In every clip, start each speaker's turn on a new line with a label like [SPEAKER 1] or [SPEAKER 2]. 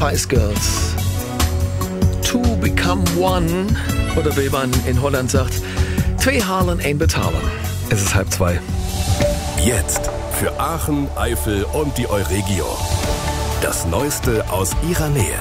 [SPEAKER 1] Spice Girls. To become one, oder wie man in Holland sagt, twee halen, één betalen. Es ist 1:30.
[SPEAKER 2] Jetzt für Aachen, Eifel und die Euregio. Das Neueste aus ihrer Nähe.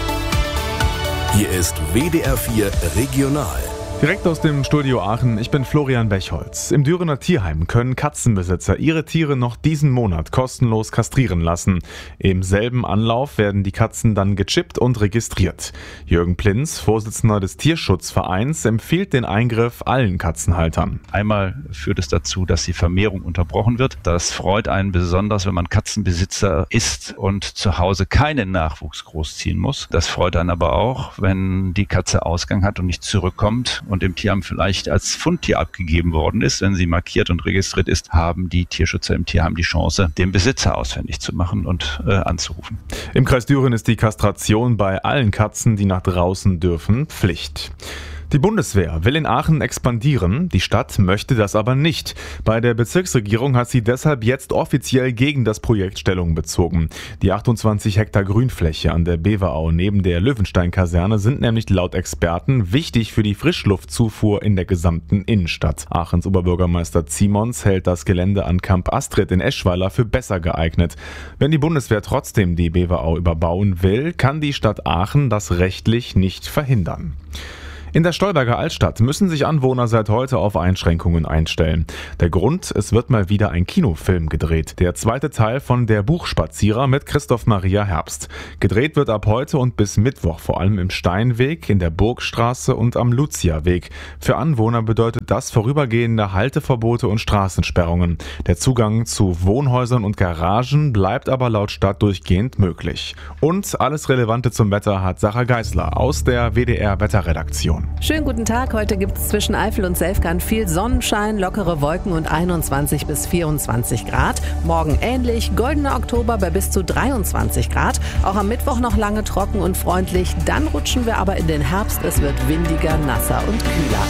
[SPEAKER 2] Hier ist WDR 4 Regional.
[SPEAKER 3] Direkt aus dem Studio Aachen, ich bin Florian Bechholz. Im Dürener Tierheim können Katzenbesitzer ihre Tiere noch diesen Monat kostenlos kastrieren lassen. Im selben Anlauf werden die Katzen dann gechippt und registriert. Jürgen Plinz, Vorsitzender des Tierschutzvereins, empfiehlt den Eingriff allen Katzenhaltern.
[SPEAKER 4] Einmal führt es dazu, dass die Vermehrung unterbrochen wird. Das freut einen besonders, wenn man Katzenbesitzer ist und zu Hause keinen Nachwuchs großziehen muss. Das freut einen aber auch, wenn die Katze Ausgang hat und nicht zurückkommt und im Tierheim vielleicht als Fundtier abgegeben worden ist. Wenn sie markiert und registriert ist, haben die Tierschützer im Tierheim die Chance, den Besitzer ausfindig zu machen und anzurufen.
[SPEAKER 3] Im Kreis Düren ist die Kastration bei allen Katzen, die nach draußen dürfen, Pflicht. Die Bundeswehr will in Aachen expandieren, die Stadt möchte das aber nicht. Bei der Bezirksregierung hat sie deshalb jetzt offiziell gegen das Projekt Stellung bezogen. Die 28 Hektar Grünfläche an der Beverau neben der Löwenstein-Kaserne sind nämlich laut Experten wichtig für die Frischluftzufuhr in der gesamten Innenstadt. Aachens Oberbürgermeister Ziemons hält das Gelände an Camp Astrid in Eschweiler für besser geeignet. Wenn die Bundeswehr trotzdem die Beverau überbauen will, kann die Stadt Aachen das rechtlich nicht verhindern. In der Stolberger Altstadt müssen sich Anwohner seit heute auf Einschränkungen einstellen. Der Grund, es wird mal wieder ein Kinofilm gedreht. Der zweite Teil von Der Buchspazierer mit Christoph Maria Herbst. Gedreht wird ab heute und bis Mittwoch vor allem im Steinweg, in der Burgstraße und am Luziaweg. Für Anwohner bedeutet das vorübergehende Halteverbote und Straßensperrungen. Der Zugang zu Wohnhäusern und Garagen bleibt aber laut Stadt durchgehend möglich. Und alles Relevante zum Wetter hat Sarah Geisler aus der WDR-Wetterredaktion.
[SPEAKER 5] Schönen guten Tag. Heute gibt es zwischen Eifel und Selfkant viel Sonnenschein, lockere Wolken und 21 bis 24 Grad. Morgen ähnlich, goldener Oktober bei bis zu 23 Grad. Auch am Mittwoch noch lange trocken und freundlich. Dann rutschen wir aber in den Herbst. Es wird windiger, nasser und kühler.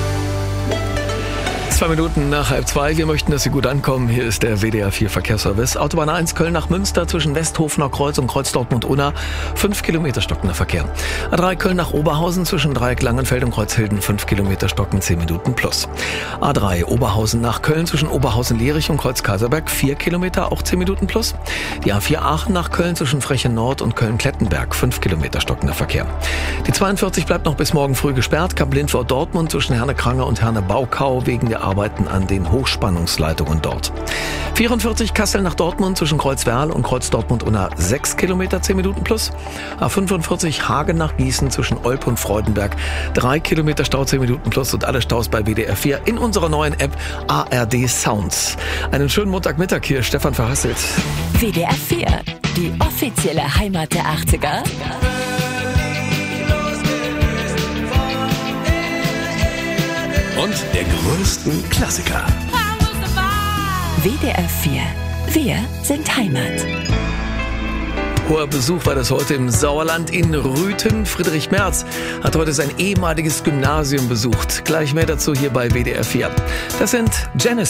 [SPEAKER 1] 2 Minuten nach 1:30. Wir möchten, dass Sie gut ankommen. Hier ist der WDR 4 Verkehrsservice. Autobahn 1 Köln nach Münster zwischen Westhofener Kreuz und Kreuz Dortmund-Unna. 5 Kilometer stockender Verkehr. A3 Köln nach Oberhausen zwischen Dreieck Langenfeld und Kreuzhilden. 5 Kilometer stocken, 10 Minuten plus. A3 Oberhausen nach Köln zwischen Oberhausen-Lierich und Kreuz Kaiserberg. 4 Kilometer, auch 10 Minuten plus. Die A4 Aachen nach Köln zwischen Frechen Nord und Köln-Klettenberg. 5 Kilometer stockender Verkehr. Die 42 bleibt noch bis morgen früh gesperrt. Kap Lindfort Dortmund zwischen Herne-Krange und Herne-Baukau wegen der Arbeiten an den Hochspannungsleitungen dort. 44 Kassel nach Dortmund zwischen Kreuzwerl und Kreuz Dortmund-Unna 6 Kilometer, 10 Minuten plus. A45 Hagen nach Gießen zwischen Olpe und Freudenberg 3 Kilometer Stau, 10 Minuten plus und alle Staus bei WDR 4 in unserer neuen App ARD Sounds. Einen schönen Montagmittag hier, Stefan Verhasselt.
[SPEAKER 6] WDR 4, die offizielle Heimat der 80er.
[SPEAKER 2] Und der größten Klassiker.
[SPEAKER 6] WDR 4. Wir sind Heimat.
[SPEAKER 1] Hoher Besuch war das heute im Sauerland in Rüthen. Friedrich Merz hat heute sein ehemaliges Gymnasium besucht. Gleich mehr dazu hier bei WDR 4. Das sind Genesis.